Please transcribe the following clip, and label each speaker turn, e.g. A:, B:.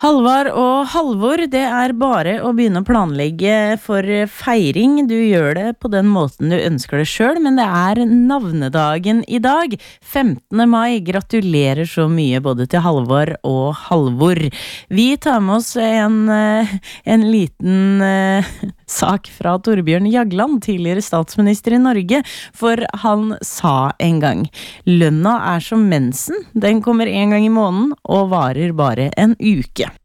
A: Halvard og Halvor, det bare å begynne å planlegge for feiring. Du gjør det på den måten du ønsker det selv, men det navnedagen I dag, 15. mai. Gratulerer så mye både til Halvard og Halvor. Vi tar med oss en liten sak fra Torbjørn Jagland, tidligere statsminister I Norge, for han sa en gang: lønna som mensen, den kommer en gang I måneden og varer bare en uke.